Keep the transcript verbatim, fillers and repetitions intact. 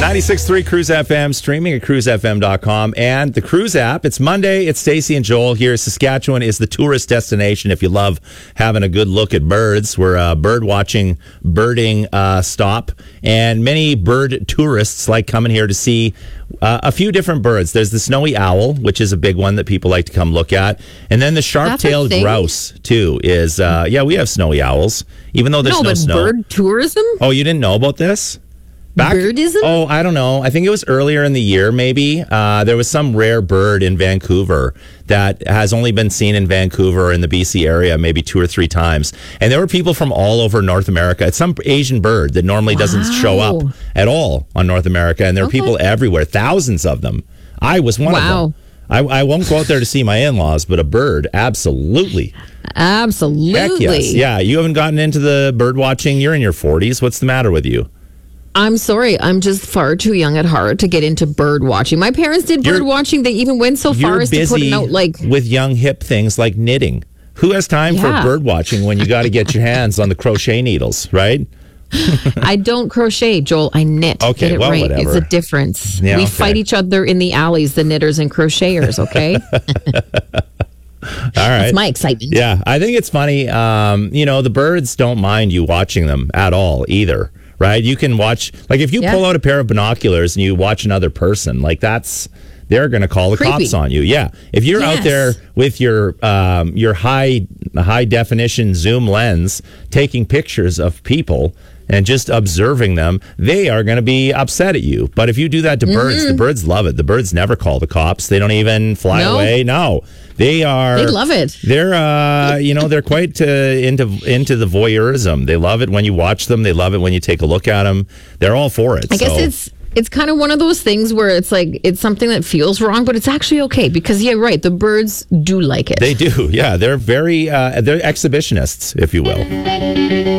ninety-six point three Cruise F M, streaming at cruise f m dot com, and the Cruise app. It's Monday. It's Stacey and Joel here. Saskatchewan is the tourist destination if you love having a good look at birds. We're a bird watching, birding uh, stop, and many bird tourists like coming here to see uh, a few different birds. There's the snowy owl, which is a big one that people like to come look at, and then the sharp-tailed grouse too. Is uh, yeah, we have snowy owls, even though there's no, no but snow. Bird tourism? Oh, you didn't know about this? Back, Birdism? Oh, I don't know. I think it was earlier in the year, maybe. Uh, there was some rare bird in Vancouver that has only been seen in Vancouver in the B C area maybe two or three times. And there were people from all over North America. It's some Asian bird that normally wow. doesn't show up at all on North America. And there are okay. people everywhere, thousands of them. I was one wow. of them. I, I won't go out there to see my in-laws, but a bird, absolutely. Absolutely. Heck yes. Yeah, you haven't gotten into the bird watching. You're in your forties. What's the matter with you? I'm sorry. I'm just far too young at heart to get into bird watching. My parents did bird you're, watching. They even went so far as to put it out like with young hip things like knitting. Who has time yeah. for bird watching when you got to get your hands on the crochet needles, right? I don't crochet, Joel. I knit. Okay, get it well, right. whatever. It's a difference. Yeah, we okay. fight each other in the alleys, the knitters and crocheters. Okay. All right. That's my excitement. Yeah, I think it's funny. Um, you know, the birds don't mind you watching them at all either. Right? You can watch, like if you yeah. pull out a pair of binoculars and you watch another person, like that's, they're going to call the Creepy. cops on you. Yeah. If you're yes. out there with your um, your high high definition zoom lens taking pictures of people and just observing them, they are going to be upset at you. But if you do that to mm-hmm. birds, the birds love it. The birds never call the cops. They don't even fly no. away. No. They are. They love it. They're, uh, you know, they're quite uh, into into the voyeurism. They love it when you watch them. They love it when you take a look at them. They're all for it. I guess so. it's it's kind of one of those things where it's like it's something that feels wrong, but it's actually okay because yeah, right. The birds do like it. They do. Yeah, they're very uh, they're exhibitionists, if you will.